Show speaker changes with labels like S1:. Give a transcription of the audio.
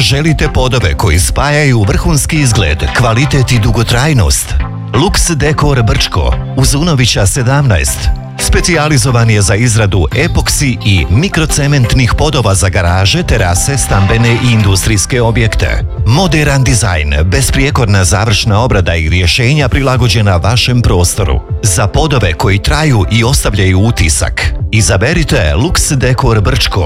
S1: Želite podove koji spajaju vrhunski izgled, kvalitet i dugotrajnost? Lux Dekor Brčko, uz Unovića 17. Specijalizovan je za izradu epoksi i mikrocementnih podova za garaže, terase, stambene i industrijske objekte. Moderan dizajn, besprijekorna završna obrada i rješenja prilagođena vašem prostoru. Za podove koji traju i ostavljaju utisak, izaberite Lux Dekor Brčko.